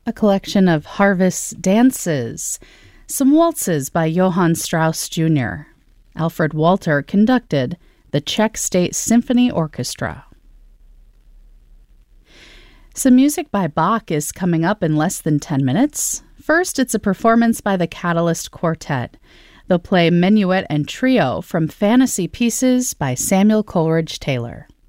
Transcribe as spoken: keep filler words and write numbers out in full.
a collection of Harvest's dances, some waltzes by Johann Strauss Junior Alfred Walter conducted the Czech State Symphony Orchestra. Some music by Bach is coming up in less than ten minutes. First, it's a performance by the Catalyst Quartet. They'll play Minuet and Trio from Fantasy Pieces by Samuel Coleridge Taylor.